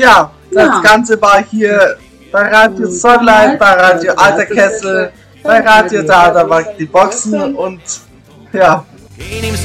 ja, das Ganze war hier bei Radio Sonnenlight, bei Radio Alter Kessel, bei Radio da war die Boxen und ja.